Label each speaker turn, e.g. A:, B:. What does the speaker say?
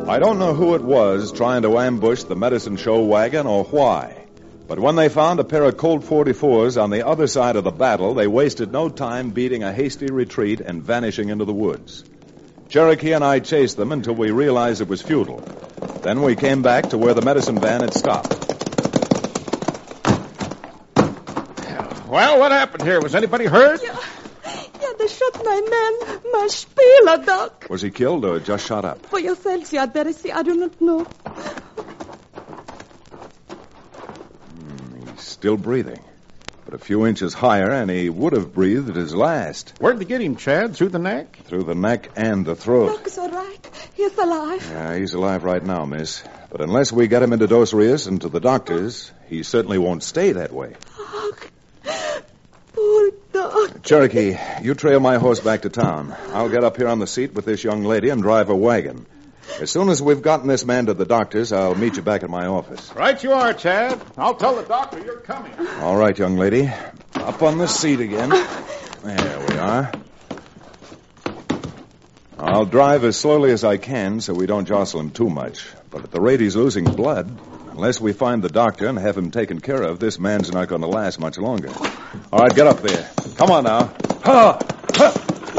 A: I don't know who it was trying to ambush the medicine show wagon or why. But when they found a pair of Colt 44s on the other side of the battle, they wasted no time beating a hasty retreat and vanishing into the woods. Cherokee and I chased them until we realized it was futile. Then we came back to where the medicine van had stopped.
B: Well, what happened here? Was anybody hurt?
C: Yeah, they shot my man, my Spieler, Doc.
A: Was he killed or just shot up?
C: For yourselves, you had better see. I do not know.
A: He's still breathing. But a few inches higher, and he would have breathed his last.
B: Where'd they get him, Chad? Through the neck?
A: Through the neck and the throat.
C: Doc is all right. He's alive.
A: Yeah, he's alive right now, miss. But unless we get him into Dos Rios and to the doctors, he certainly won't stay that way.
C: Doc. Poor Doc.
A: Cherokee, you trail my horse back to town. I'll get up here on the seat with this young lady and drive a wagon. As soon as we've gotten this man to the doctor's, I'll meet you back at my office.
B: Right you are, Chad. I'll tell the doctor you're coming.
A: All right, young lady. Up on the seat again. There we are. I'll drive as slowly as I can so we don't jostle him too much. But at the rate he's losing blood, unless we find the doctor and have him taken care of, this man's not going to last much longer. All right, get up there. Come on now. Ha!